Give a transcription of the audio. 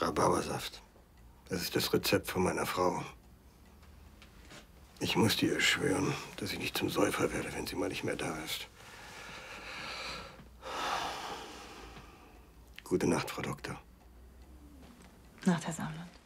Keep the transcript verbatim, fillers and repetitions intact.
Rhabarbersaft. Das ist das Rezept von meiner Frau. Ich musste ihr schwören, dass ich nicht zum Säufer werde, wenn sie mal nicht mehr da ist. Gute Nacht, Frau Doktor. Nacht, Herr Samland.